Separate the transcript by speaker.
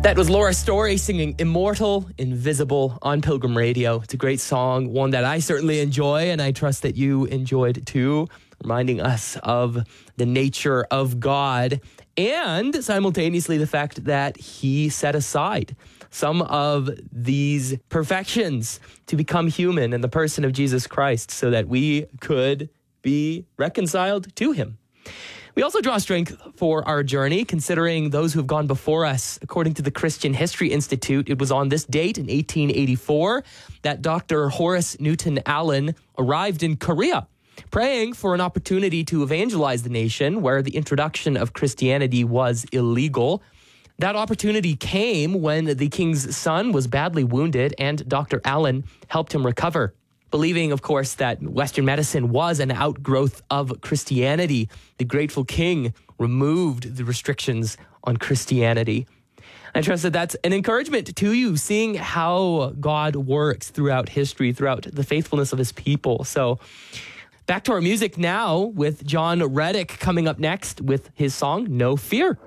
Speaker 1: That was Laura Story singing Immortal, Invisible on Pilgrim Radio. It's a great song, one that I certainly enjoy, and I trust that you enjoyed too, reminding us of the nature of God and simultaneously the fact that he set aside some of these perfections to become human in the person of Jesus Christ so that we could be reconciled to him. We also draw strength for our journey, considering those who have gone before us. According to the Christian History Institute, it was on this date in 1884 that Dr. Horace Newton Allen arrived in Korea, praying for an opportunity to evangelize the nation where the introduction of Christianity was illegal. That opportunity came when the king's son was badly wounded and Dr. Allen helped him recover. Believing, of course, that Western medicine was an outgrowth of Christianity, the grateful king removed the restrictions on Christianity. I trust that that's an encouragement to you, seeing how God works throughout history, throughout the faithfulness of his people. So back to our music now with John Reddick coming up next with his song, No Fear.